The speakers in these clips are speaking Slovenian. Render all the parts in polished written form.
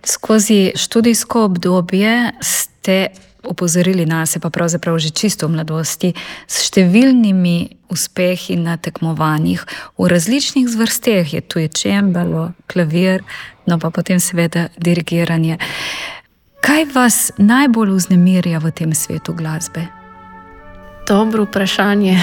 Skozi študijsko obdobje ste opozorili nase, pa pravzaprav že čisto v mladosti, s številnimi uspehi na tekmovanjih v različnih zvrsteh. Tu je čembalo, klavir, no pa potem seveda dirigiranje. Kaj vas najbolj vznemirja v tem svetu glasbe? Dobro vprašanje.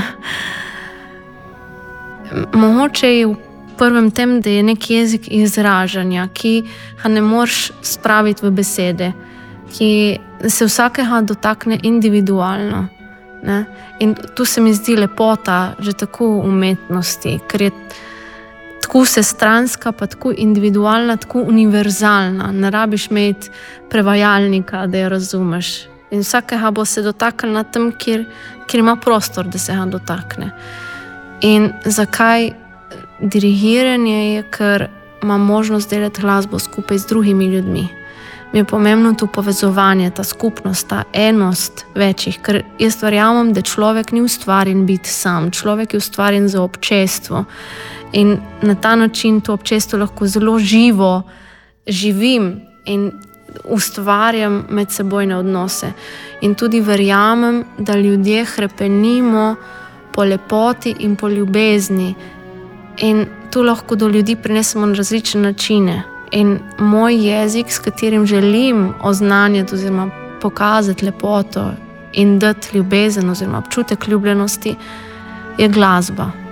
Mogoče je v prvem tem, da je nek jezik izražanja, ki ga ne moreš spraviti v besede, ki se vsakega dotakne individualno. Ne? In tu se mi zdi lepota že tako umetnosti, ker je tako vsestranska, pa tako individualna, tako univerzalna. Ne rabiš imeti prevajalnika, da jo razumeš. In vsakega bo se dotaknil na tem, kjer ima prostor, da se ga dotakne. In zakaj dirigiranje je, ker ima možnost delati glasbo skupaj z drugimi ljudmi. Mi je pomembno to povezovanje, ta skupnost, ta enost večjih, ker jaz verjamem, da človek ni ustvarjen biti sam, človek je ustvarjen za občestvo. In na ta način to občestvo lahko zelo živo živim in ustvarjam medsebojne odnose. In tudi verjamem, da ljudje hrepenimo po lepoti in po ljubezni. In to lahko do ljudi prinesemo na različne načine. In moj jezik, s katerim želim oznanjati oziroma pokazati lepoto in dati ljubezen oziroma občutek ljubljenosti, je glasba.